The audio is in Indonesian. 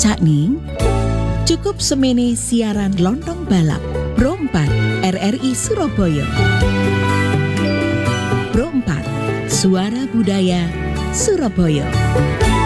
Cakning, cukup semene siaran Lontong Balap Pro 4 RRI Surabaya. Pro 4, Suara Budaya Surabaya.